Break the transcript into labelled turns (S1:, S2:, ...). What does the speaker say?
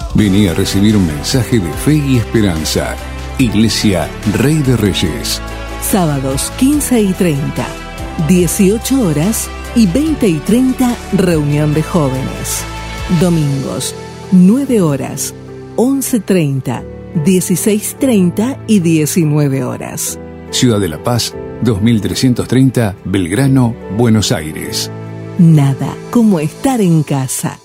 S1: Vení a recibir un mensaje de fe y esperanza. Iglesia Rey de Reyes.
S2: Sábados 15 y 30, 18 horas y 20 y 30, reunión de jóvenes. Domingos, 9 horas, 11:30, 16:30 y 19 horas.
S1: Ciudad de La Paz, 2330, Belgrano, Buenos Aires.
S2: Nada como estar en casa.